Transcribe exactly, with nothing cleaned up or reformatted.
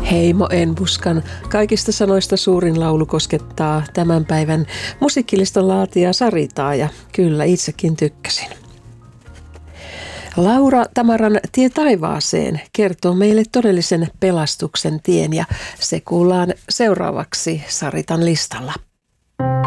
Heimo Enbuskan kaikista sanoista suurin laulu koskettaa tämän päivän musiikkilistan laatija Saritaa ja kyllä itsekin tykkäsin. Laura Tamaran Tie taivaaseen kertoo meille todellisen pelastuksen tien ja se kuullaan seuraavaksi Saritan listalla.